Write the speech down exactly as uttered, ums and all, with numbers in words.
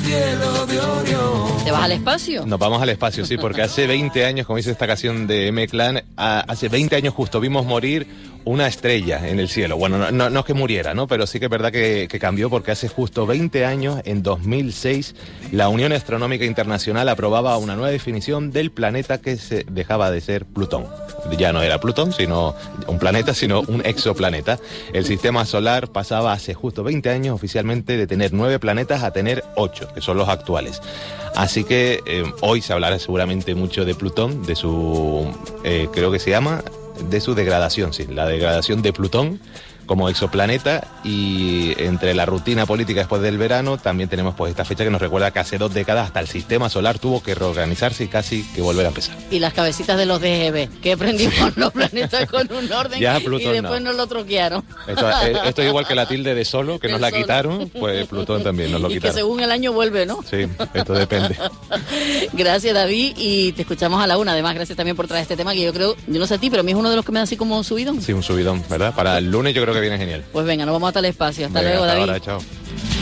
cielo de Orión. ¿Te vas al espacio? Nos vamos al espacio, sí, porque hace veinte años, como dice esta canción de M-Clan, hace veinte años justo vimos morir una estrella en el cielo. Bueno, no, no, no es que muriera, ¿no? Pero sí que es verdad que, que cambió, porque hace justo veinte años, en dos mil seis, la Unión Astronómica Internacional aprobaba una nueva definición del planeta que se dejaba de ser Plutón. Ya no era Plutón, sino un planeta, sino un exoplaneta. El sistema solar pasaba hace justo veinte años oficialmente de tener nueve planetas a tener ocho, que son los actuales. Así que eh, hoy se hablará seguramente mucho de Plutón, de su, eh, creo que se llama, de su degradación, sí, la degradación de Plutón como exoplaneta, y entre la rutina política después del verano también tenemos pues esta fecha que nos recuerda que hace dos décadas hasta el sistema solar tuvo que reorganizarse y casi que volver a empezar. Y las cabecitas de los D G B, que prendimos los planetas con un orden ya, Plutón, y después no. nos lo troquearon. Esto, esto es igual que la tilde de solo, que nos la quitaron, pues Plutón también nos lo y quitaron. Que según el año vuelve, ¿no? Sí, esto depende. Gracias, David, y te escuchamos a la una. Además, gracias también por traer este tema que yo creo, yo no sé a ti, pero a mí es uno de los que me da así como un subidón. Sí, un subidón, ¿verdad? Para el lunes yo creo que viene genial. Pues venga, nos vamos hasta el espacio. Hasta venga, luego, hasta David. Ahora, chao.